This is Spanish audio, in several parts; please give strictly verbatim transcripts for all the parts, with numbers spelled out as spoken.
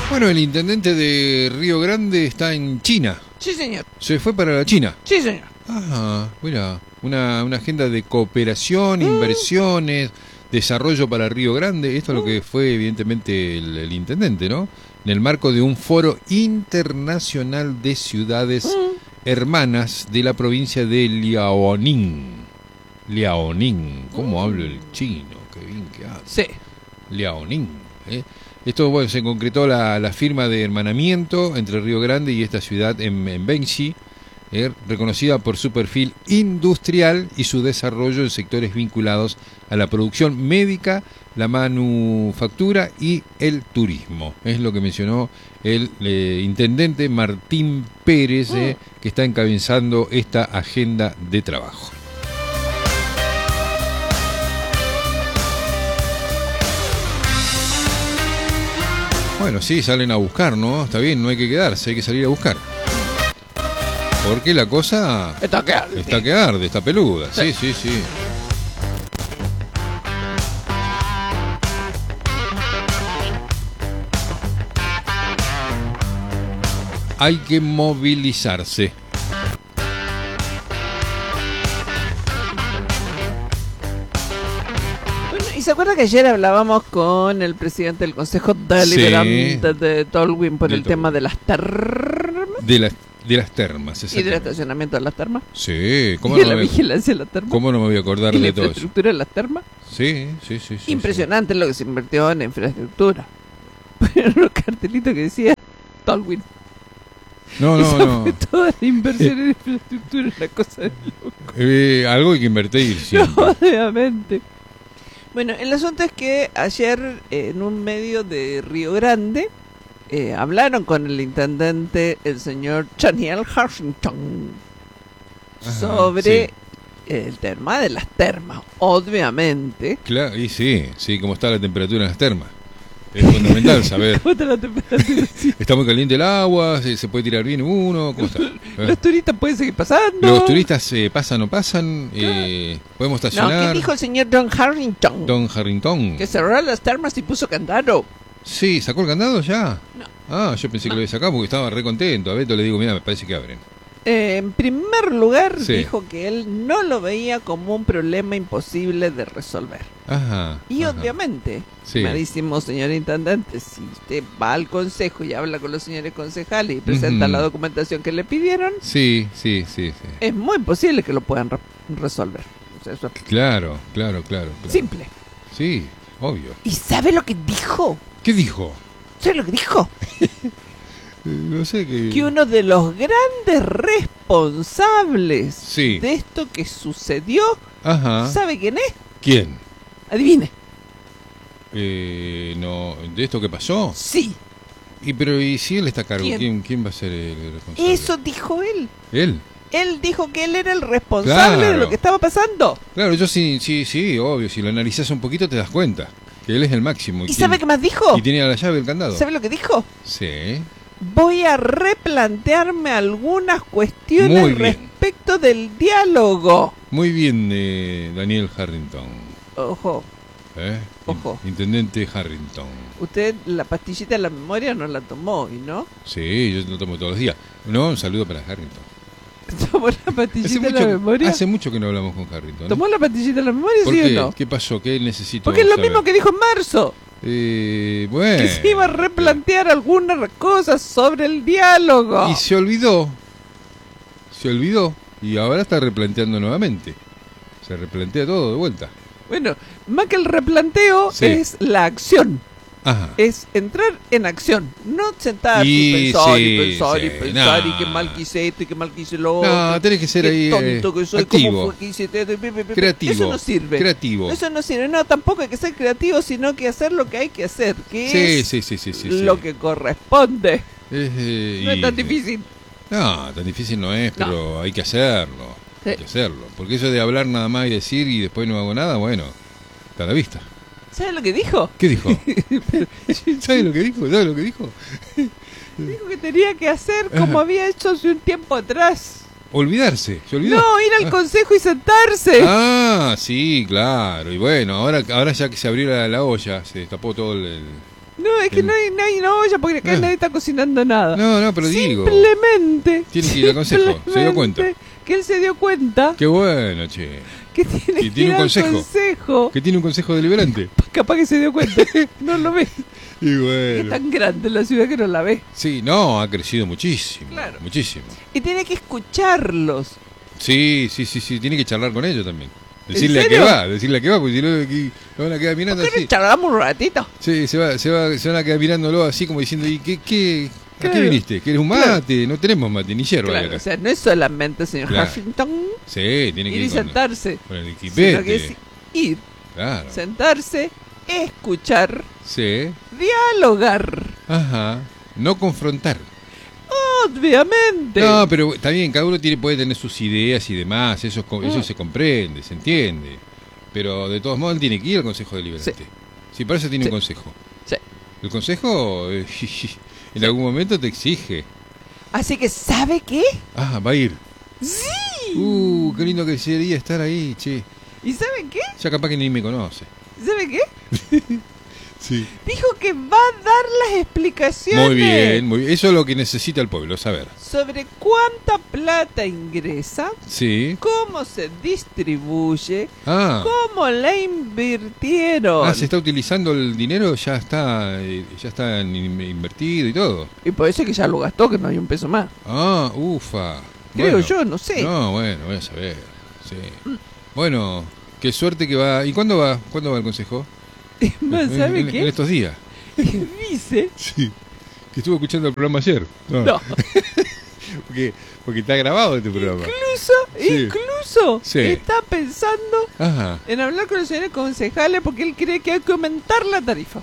Bueno, el intendente de Río Grande está en China. Sí, señor. Se fue para la China. Sí, señor. Ah, mira, una, una agenda de cooperación, mm. inversiones, desarrollo para Río Grande. Esto es lo que fue evidentemente el, el intendente, ¿no? En el marco de un foro internacional de ciudades mm. hermanas de la provincia de Liaoning. Liaoning, ¿cómo mm. hablo el chino? Qué bien que hablo. Sí. Liaoning, ¿eh? Esto, bueno, se concretó la, la firma de hermanamiento entre Río Grande y esta ciudad en, en Benxi, eh, reconocida por su perfil industrial y su desarrollo en sectores vinculados a la producción médica, la manufactura y el turismo. Es lo que mencionó el eh, intendente Martín Pérez, eh, que está encabezando esta agenda de trabajo. Bueno, sí, salen a buscar, ¿no? Está bien, no hay que quedarse, hay que salir a buscar. Porque la cosa está que arde, está, que arde, está peluda. Sí, sí, sí. sí. Hay que movilizarse. ¿Se acuerda que ayer hablábamos con el presidente del Consejo Deliberante sí, de Tolwyn por de el Tolwyn. tema de las termas? De, la, de las termas, ¿Y del estacionamiento de las termas? Sí. ¿cómo ¿Y de no la me, vigilancia de las termas? ¿Cómo no me voy a acordar ¿Y de la todo infraestructura de las termas? Sí, sí, sí. sí Impresionante sí. lo que se invirtió en infraestructura. Pero un cartelito que decía Tolwyn. No, no, Eso no. Fue toda la inversión en infraestructura, una cosa de loco. Eh, algo hay que invertir siempre. No, obviamente. Bueno, el asunto es que ayer eh, en un medio de Río Grande eh, hablaron con el intendente, el señor Chaniel Harrington, Ajá, sobre sí. el tema de las termas, obviamente. Claro, y sí, sí, cómo está la temperatura en las termas. Es fundamental saber. ¿Cómo está la temperatura? Sí. Está muy caliente el agua, se, se puede tirar bien uno, ¿cómo está? Los turistas pueden seguir pasando. Los turistas eh, pasan o pasan, eh, podemos estacionar. No, ¿qué dijo el señor Don Harrington? Don Harrington. Que cerró las termas y puso candado. Sí, ¿sacó el candado ya? No. Ah, yo pensé no. que lo había sacado porque estaba re contento. A Beto le digo, mira, me parece que abren. Eh, en primer lugar, sí. dijo que él no lo veía como un problema imposible de resolver. Ajá. Y ajá. obviamente, sí. marísimo señor intendente, si usted va al consejo y habla con los señores concejales y presenta uh-huh. la documentación que le pidieron, sí, sí, sí, sí. es muy posible que lo puedan re- resolver. O sea, eso es claro, claro, claro, claro. Simple. Sí, obvio. ¿Y sabe lo que dijo? ¿Qué dijo? ¿Sabe lo que dijo? No sé qué... Que uno de los grandes responsables sí. de esto que sucedió, Ajá. ¿sabe quién es? ¿Quién? Adivine. Eh, no, ¿de esto que pasó? Sí. Y pero y si él está a cargo, ¿Quién? ¿quién, quién va a ser el responsable? Eso dijo él. ¿Él? Él dijo que él era el responsable claro. de lo que estaba pasando. Claro, yo sí, sí, sí, obvio. Si lo analizas un poquito te das cuenta que él es el máximo. ¿Y, ¿Y sabe qué más dijo? Y tiene la llave del candado. ¿Sabe lo que dijo? Sí. Voy a replantearme algunas cuestiones respecto del diálogo. Muy bien, eh, Daniel Harrington. Ojo. ¿Eh? Ojo. Intendente Harrington. Usted la pastillita de la memoria no la tomó hoy, ¿no? Sí, yo lo tomo todos los días. No, un saludo para Harrington. ¿Tomó la pastillita de la memoria? Hace mucho que no hablamos con Harrington. ¿Tomó la pastillita de la memoria, sí qué? o no? ¿Qué pasó? ¿Qué necesito Porque es lo saber? mismo que dijo en marzo. Eh, bueno. Que se iba a replantear algunas cosas sobre el diálogo. Y se olvidó. Se olvidó. Y ahora está replanteando nuevamente. Se replantea todo de vuelta. Bueno, más que el replanteo sí. es la acción. Ajá. Es entrar en acción, no sentarse y, y pensar, sí, y pensar, sí, y pensar, nah. y qué mal quise esto, y qué mal quise lo otro. No, tenés que ser qué ahí tonto que soy, activo. cómo fue que hice esto, creativo. Eso no sirve. Creativo. Eso no sirve. No, tampoco hay que ser creativo, sino que hacer lo que hay que hacer, que sí, es sí, sí, sí, sí, lo sí. que corresponde. Eh, no y, es tan difícil. No, tan difícil no es, pero no. hay que hacerlo. Sí. Hay que hacerlo. Porque eso de hablar nada más y decir y después no hago nada, bueno, está a la vista. ¿Sabes lo que dijo? ¿Qué dijo? ¿Sabes lo que dijo? ¿Sabes lo que dijo? Dijo que tenía que hacer como Ajá. había hecho hace un tiempo atrás. Olvidarse, ¿se olvidó? No, ir al ah. consejo y sentarse. Ah, sí, claro. Y bueno, ahora ahora ya que se abrió la, la olla, se destapó todo el, el, No, es que El- no hay, no hay no olla porque acá No. nadie está cocinando nada. No, no, pero digo. Simplemente. Tiene que ir al consejo, se dio simplemente cuenta. Que él se dio cuenta Qué bueno, che. que tiene Y que tiene ir un al consejo. consejo. Que tiene un consejo deliberante. Capaz que se dio cuenta. No lo ve. Y Es bueno. tan grande la ciudad que no la ve. Sí, no, ha crecido muchísimo. Claro. Muchísimo. Y tiene que escucharlos. Sí, sí, sí, sí. Tiene que charlar con ellos también. Decirle a qué serio? va, decirle a qué va, porque si no, aquí lo van a quedar mirando ¿Por qué así. no charlamos un ratito? Sí, se, va, se, va, se van a quedar mirándolo así como diciendo, ¿y qué, qué, a qué Claro. viniste? ¿Quieres un mate? No tenemos mate, ni hierba hay Claro, acá. o sea, no es solamente, señor Claro. Huffington, Sí, tiene que ir y ir con, sentarse. con el Sino que equipete. es ir, Claro. sentarse, escuchar, Sí. dialogar. Ajá. No confrontar. Obviamente. No, pero está bien, cada uno tiene, puede tener sus ideas y demás, eso, es co- eso Mm. se comprende, se entiende. Pero de todos modos él tiene que ir al Consejo Deliberante. Sí. Sí, para eso tiene Sí. un consejo. Sí. El consejo eh, en algún momento te exige. Así que, ¿sabe qué? Ah, va a ir. Sí. Uh, qué lindo que sería estar ahí, che. ¿Y sabe qué? Ya capaz que ni me conoce. ¿Sabe qué? Sí. Dijo que va a dar las explicaciones Muy bien, muy bien. Eso es lo que necesita el pueblo, saber. sobre cuánta plata ingresa, Sí. cómo se distribuye, Ah. cómo la invirtieron. Ah, se está utilizando el dinero, ya está, eh, ya está in- invertido y todo. Y por eso es que ya lo gastó, que no hay un peso más. Ah, ufa. Creo Bueno. yo, no sé. No, bueno, voy a saber. Sí. Bueno, qué suerte que va. ¿Y cuándo va? ¿Cuándo va el consejo? Más, En- ¿sabe en, qué? en estos días. Dice, Sí. Que estuve escuchando el programa ayer. no, Porque, porque está grabado este programa. incluso, Sí. incluso Sí. está pensando Ajá. en hablar con los señores concejales porque él cree que hay que aumentar la tarifa.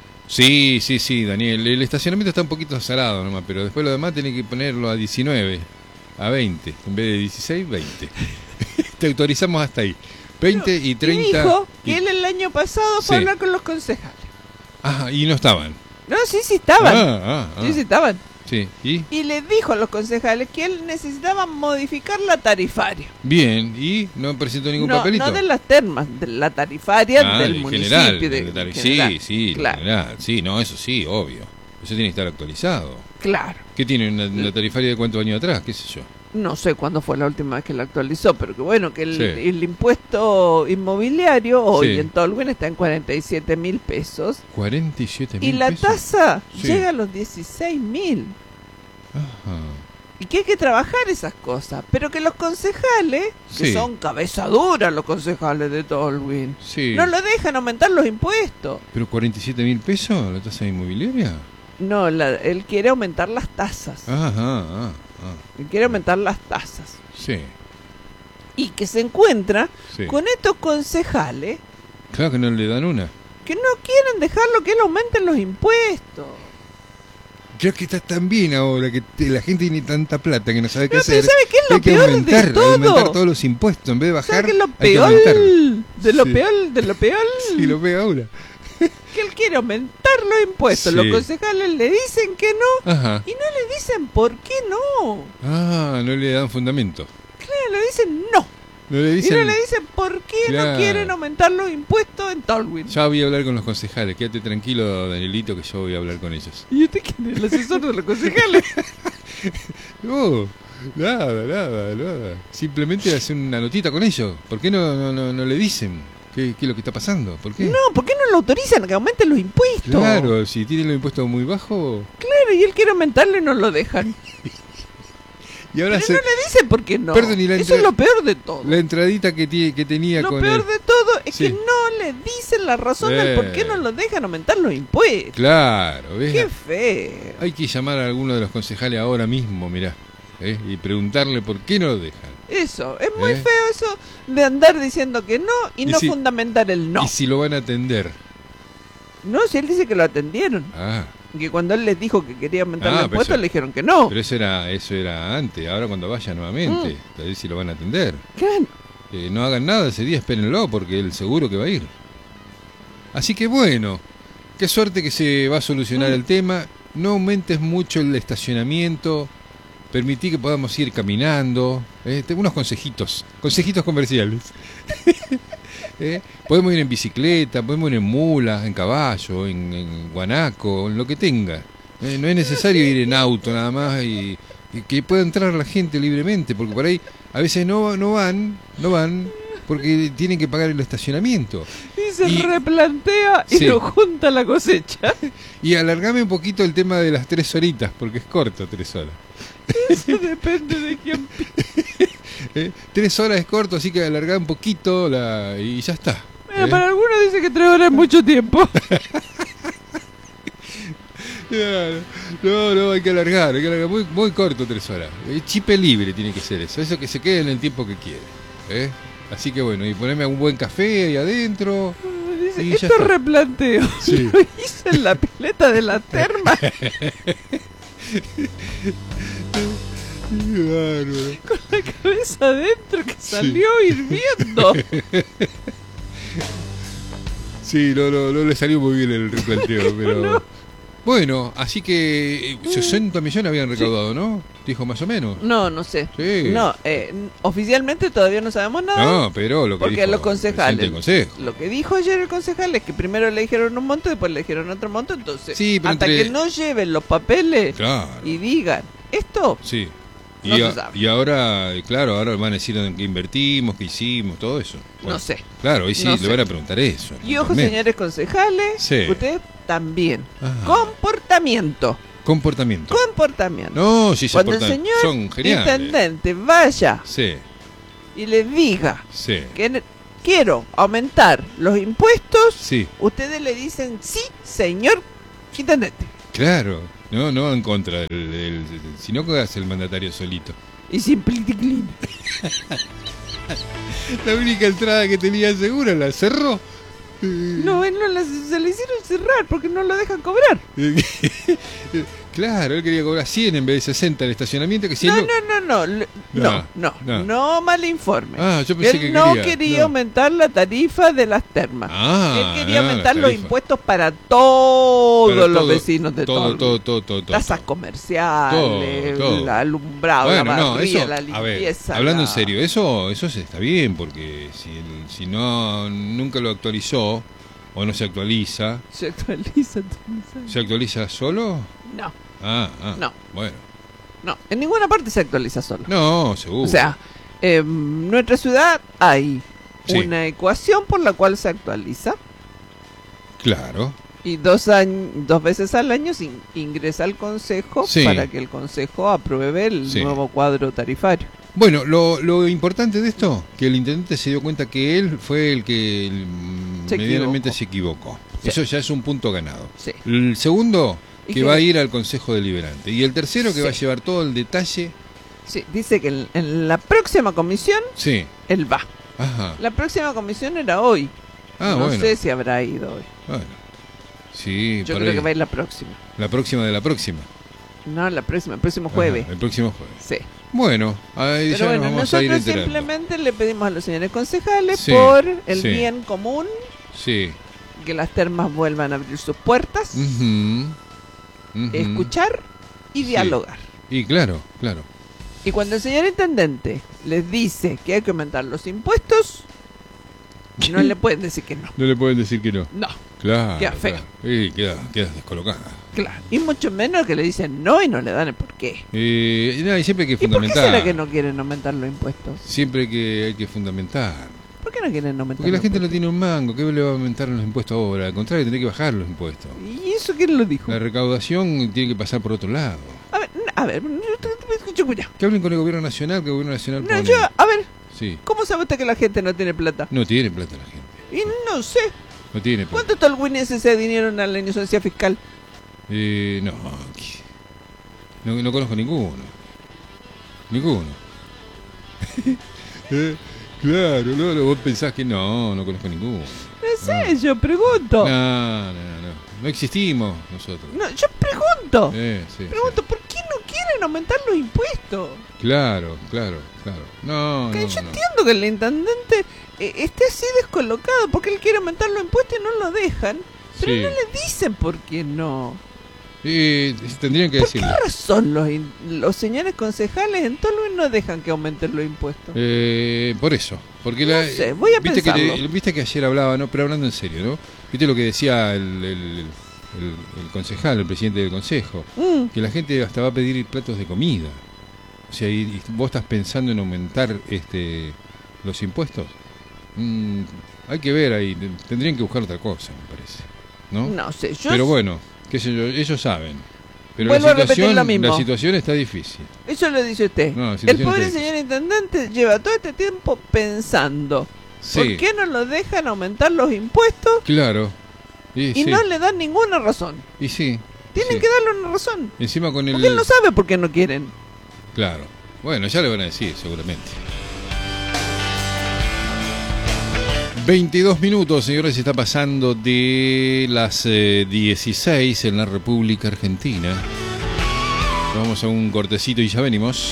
Sí, sí, sí, Daniel. El estacionamiento está un poquito salado nomás, pero después lo demás tiene que ponerlo a diecinueve, a veinte. En vez de dieciséis, veinte. Te autorizamos hasta ahí. veinte y treinta. Y dijo y- que él el año pasado fue a Sí. hablar con los concejales. Ajá, y no estaban. No, sí, sí estaban. Ah, ah, ah. Sí, sí estaban. Sí, ¿y? Y le dijo a los concejales que él necesitaba modificar la tarifaria. Bien, ¿y no presentó ningún No, papelito? no de las termas, de la tarifaria Ah, del en municipio. general, de- de tar- en sí, general. sí, en Claro, general. Sí, no, eso sí, obvio. Eso tiene que estar actualizado. claro. ¿Qué tiene una, una tarifaria de cuántos años atrás? ¿Qué sé yo? No sé cuándo fue la última vez que la actualizó, pero que bueno, que el, Sí. el impuesto inmobiliario hoy Sí. en Tolwyn está en cuarenta y siete mil pesos. cuarenta y siete mil Y la pesos. tasa Sí. llega a los dieciséis mil. Ajá. Y que hay que trabajar esas cosas. Pero que los concejales, que Sí. son cabeza dura los concejales de Tolwyn, Sí. no lo dejan aumentar los impuestos. ¿Pero cuarenta y siete mil pesos la tasa inmobiliaria? No, la- él quiere aumentar las tasas. Ajá, ah, ah. Él quiere aumentar las tasas. Sí, Y que se encuentra sí. con estos concejales Claro que no le dan una. que no quieren dejarlo que él aumente los impuestos. Ya que está tan bien ahora, que te- la gente tiene tanta plata que no sabe qué No, pero hacer. ¿sabe qué es lo hay que peor aumentar, de todo? aumentar todos los impuestos. En vez de bajar, ¿Sabes qué es lo hay que peor? aumentar. De lo Sí. peor, de lo peor, Y lo pega ahora. que él quiere aumentar los impuestos. Sí. Los concejales le dicen que no Ajá. y no le dicen por qué no. Ah, no le dan fundamento. Claro, le dicen no. No le Y dicen... no le dicen por qué Claro. no quieren aumentar los impuestos en Tolwyn. Ya voy a hablar con los concejales. Quédate tranquilo, Danielito, que yo voy a hablar con ellos. ¿Y usted quién es el asesor de los concejales? No, nada, nada, nada. Simplemente hacer una notita con ellos. ¿Por qué no, no, no, no le dicen qué, qué es lo que está pasando? ¿Por qué? No, ¿por qué no lo autorizan a que aumenten los impuestos? Claro, si tienen los impuestos muy bajos. Claro, y él quiere aumentarlo y no lo dejan. Y ahora Pero se- no le dicen por qué no. Perdón, y la Eso es entra- lo peor de todo. la entradita que, tiene, que tenía Lo con peor el... de todo es Sí. que no le dicen la razón del por qué Eh. no lo dejan aumentar los impuestos. Claro, ¿ves? Qué feo. Hay que llamar a alguno de los concejales ahora mismo, mirá. ¿eh? Y preguntarle por qué no lo dejan. Eso, es muy Eh. feo eso de andar diciendo que no y, Y no si- fundamentar el no. Y si lo van a atender. No, si él dice que lo atendieron. Ah, Que cuando él les dijo que quería aumentar Ah, los pero impuestos, eso- le dijeron que no. pero eso era, eso era antes. Ahora cuando vaya nuevamente, Mm. a ver si lo van a atender. Claro. Eh, no hagan nada ese día, espérenlo, porque él seguro que va a ir. Así que bueno, qué suerte que se va a solucionar Mm. el tema. No aumentes mucho el estacionamiento. Permití que podamos ir caminando. Eh, tengo unos consejitos, consejitos comerciales. ¿Eh? Podemos ir en bicicleta, podemos ir en mula, en caballo, en, en guanaco, en lo que tenga. ¿Eh? No es necesario ir en auto nada más y, y que pueda entrar la gente libremente, porque por ahí a veces no, no van, no van, porque tienen que pagar el estacionamiento. Y se Y- replantea y Sí. lo junta la cosecha. Y alargame un poquito el tema de las tres horitas, porque es corto tres horas. Eso depende de quién. ¿Eh? Tres horas es corto, así que alargar un poquito la... y ya está. Mira, ¿Eh? para algunos dice que tres horas es mucho tiempo. Claro. No, no, hay que alargar, hay que alargar muy, muy corto tres horas. Eh, Chipe libre tiene que ser eso, eso que se quede en el tiempo que quiere. ¿Eh? Así que bueno, y ponerme un buen café ahí adentro. Dice, Y ya esto está. replanteo. Sí. Lo hice en la pileta de la terma Qué bárbaro. con la cabeza adentro que salió hirviendo. Sí, no, no, no le salió muy bien el replanteo, pero... No. Bueno, así que eh, sesenta millones habían recaudado, ¿no? Dijo más o menos. No, no sé. Sí. No, eh, oficialmente todavía no sabemos nada. No, pero lo que Porque dijo los el concejales, presidente del consejo. lo que dijo ayer el concejal es que primero le dijeron un monto, después le dijeron otro monto, entonces Sí, pero hasta entre- que no lleven los papeles Claro. y digan esto, Sí. Y, No se a- sabe. y ahora, eh, claro, ahora van a decir en qué invertimos, qué hicimos, todo eso. Bueno, no sé. Claro, y sí, No le sé. van a preguntar eso. Y ojo, También. señores concejales, Sí. ustedes también. Ah. Comportamiento. Comportamiento. Comportamiento. No, sí se Cuando el portan- señor son geniales. intendente vaya Sí, y le diga sí, que ne- quiero aumentar los impuestos, sí, ustedes le dicen sí, señor intendente. claro. No, no en contra del, del- del- sino que hace el mandatario solito. Y sin pliticlin. La única entrada que tenía segura la cerró. No, él no la- se le hicieron cerrar porque no lo dejan cobrar. Claro, él quería cobrar cien en vez de sesenta en el estacionamiento, que si No, él no, no, no, le- no, no, no. no mal informe. Ah, yo pensé Él que no quería, quería no. aumentar la tarifa de las termas. Ah, Él quería ah, la aumentar los tarifa. impuestos para todos Para los todo, vecinos de todo, Tormes. todo, todo, todo, todo. Tasas comerciales, Todo, todo. el alumbrado, Bueno, la no, barría, eso, la a ver, limpieza. hablando en la- serio, eso, eso se está bien, porque si, el- si no, nunca lo actualizó, o no se actualiza, Se actualiza. actualiza. ¿se actualiza solo? No, Ah, ah, No. bueno. no, en ninguna parte se actualiza solo. No, seguro. O sea, en nuestra ciudad hay Sí. una ecuación por la cual se actualiza Claro, y dos, años, dos veces al año se in- ingresa al consejo Sí. para que el consejo apruebe el Sí. nuevo cuadro tarifario. bueno, lo, lo importante de esto, que el intendente se dio cuenta que él fue el que el, Se medianamente equivocó. se equivocó. Sí. Eso ya es un punto ganado. Sí. El segundo, ¿Y que qué? va a ir al Consejo Deliberante. Y el tercero, que Sí. va a llevar todo el detalle. Sí, dice que en, en la próxima comisión Sí, él va. ajá. La próxima comisión era hoy. Ah, no bueno. sé si habrá ido hoy. Bueno. Sí, Yo por creo ahí. que va a ir la próxima. La próxima de la próxima. No, la próxima, el próximo jueves. Ajá, el próximo jueves. Sí. Bueno, ahí Pero ya bueno, nos vamos a ir nosotros enterando. simplemente le pedimos a los señores concejales Sí, por el sí. bien común, Sí. que las termas vuelvan a abrir sus puertas, Ujú, ujú. escuchar y Sí. dialogar. Y claro, claro. Y cuando el señor intendente les dice que hay que aumentar los impuestos, no le pueden decir que no. No le pueden decir que no. No, Claro. Queda feo. claro. Sí, queda, queda descolocada. claro. Y mucho menos que le dicen no y no le dan el porqué. Eh, y nada, y siempre hay que ¿Y por qué fundamentar. será que no quieren aumentar los impuestos? Siempre que hay que fundamentar. ¿Por qué no quieren aumentar Porque la los gente no impuestos? tiene un mango. ¿Qué le va a aumentar los impuestos ahora? Al contrario, tiene que bajar los impuestos. ¿Y eso quién lo dijo? La recaudación tiene que pasar por otro lado. A ver, a ver, escucha, escucha. Que hablen con el gobierno nacional, que el gobierno nacional No, pone... yo, a ver, Sí, ¿cómo sabe usted que la gente no tiene plata? no tiene plata la gente. Y no sé, No tiene plata. ¿cuánto tal Winnie S C vinieron a la inocencia fiscal? Eh, no, ¿qué? no, no conozco ninguno. Ninguno. Eh, claro, no, no, vos pensás que no, no conozco ninguno. No sé, yo pregunto. No, no, no, no. No existimos nosotros. No, yo pregunto. Eh, sí, Pregunto, sí. ¿por qué no quieren aumentar los impuestos? Claro, claro, claro. No, Que no, yo no. entiendo que el intendente eh, esté así descolocado porque él quiere aumentar los impuestos y no lo dejan. Pero Sí. no le dicen por qué no. Eh, tendrían que ¿Por decirle. qué razón los, in- los señores concejales en Tolwyn no dejan que aumenten los impuestos? Eh, por eso, porque No la, sé, voy a viste que pensarlo. le- viste que ayer hablaba, no, pero hablando en serio, ¿no? Viste lo que decía el, el, el- el concejal, el presidente del consejo, Mm, que la gente hasta va a pedir platos de comida. O sea, y, y vos estás pensando en aumentar este los impuestos. Mm, hay que ver ahí, te- tendrían que buscar otra cosa, me parece, ¿no? no sé, yo Pero bueno, qué sé yo, ellos saben. Pero Vuelvo la a repetir situación, lo mismo. la situación está difícil. eso lo dice usted. No, la El situación pobre está señor intendente lleva todo este tiempo pensando, Sí, ¿por qué no lo dejan aumentar los impuestos claro. Y, y sí, no le dan ninguna razón? y sí. Tienen sí. que darle una razón. Encima con el... Porque él no sabe por qué no quieren. Claro. Bueno, ya le van a decir, seguramente. veintidós minutos, señores, se está pasando de las eh, dieciséis en la República Argentina. Vamos a un cortecito y ya venimos.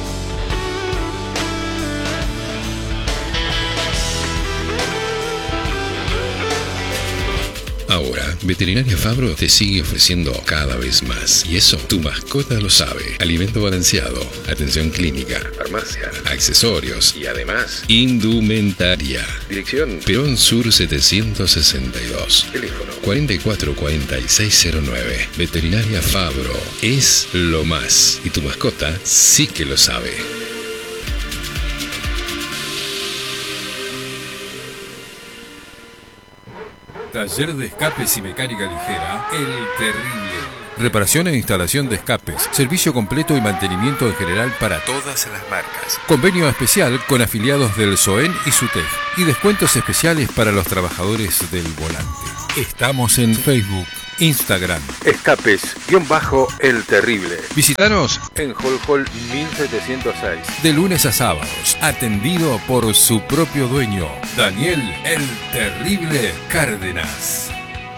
Ahora, Veterinaria Fabro te sigue ofreciendo cada vez más. Y eso, tu mascota lo sabe. Alimento balanceado, atención clínica, farmacia, accesorios y además, indumentaria. Dirección Perón Sur setecientos sesenta y dos. Teléfono cuatro cuatro cuatro seis cero nueve. Veterinaria Fabro es lo más. Y tu mascota sí que lo sabe. Taller de escapes y mecánica ligera, El Terrible. Reparación e instalación de escapes, servicio completo y mantenimiento en general para todas las marcas. Convenio especial con afiliados del SOEN y SUTEF y descuentos especiales para los trabajadores del volante. Estamos en Facebook, Instagram. Escapes-El Terrible. Visítanos En Hall Hall mil setecientos seis. De lunes a sábados, atendido por su propio dueño, Daniel El Terrible Cárdenas.